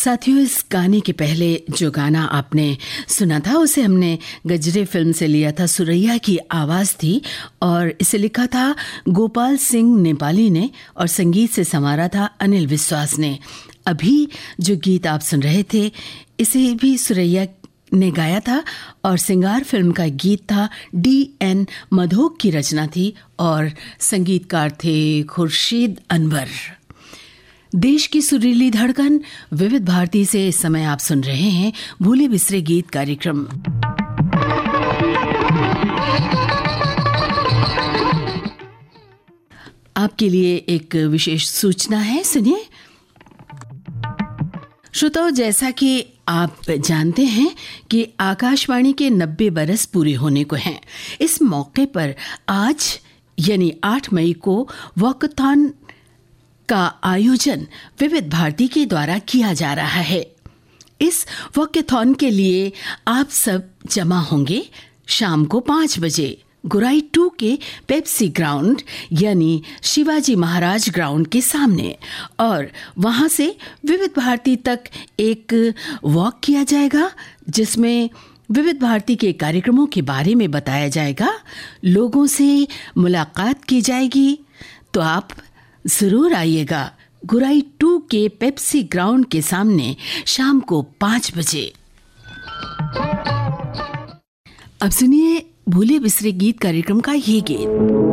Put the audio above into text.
साथियों, इस गाने के पहले जो गाना आपने सुना था उसे हमने गजरे फिल्म से लिया था। सुरैया की आवाज़ थी और इसे लिखा था गोपाल सिंह नेपाली ने और संगीत से संवारा था अनिल विश्वास ने। अभी जो गीत आप सुन रहे थे इसे भी सुरैया ने गाया था और सिंगार फिल्म का गीत था। D.N. मधोक की रचना थी और संगीतकार थे खुर्शीद अनवर। देश की सुरीली धड़कन विविध भारती से इस समय आप सुन रहे हैं भूले बिसरे गीत कार्यक्रम। आपके लिए एक विशेष सूचना है, सुनिए। श्रोताओं, जैसा कि आप जानते हैं कि आकाशवाणी के 90 बरस पूरे होने को हैं। इस मौके पर आज यानी 8 मई को वॉकथॉन का आयोजन विविध भारती के द्वारा किया जा रहा है। इस वॉकथॉन के लिए आप सब जमा होंगे शाम को 5 बजे गुराई 2 के पेप्सी ग्राउंड यानी शिवाजी महाराज ग्राउंड के सामने, और वहां से विविध भारती तक एक वॉक किया जाएगा जिसमें विविध भारती के कार्यक्रमों के बारे में बताया जाएगा, लोगों से मुलाकात की जाएगी। तो आप जरूर आइएगा गुराई 2 के पेप्सी ग्राउंड के सामने शाम को 5 बजे। अब सुनिए भूले बिसरे गीत कार्यक्रम का ये गीत।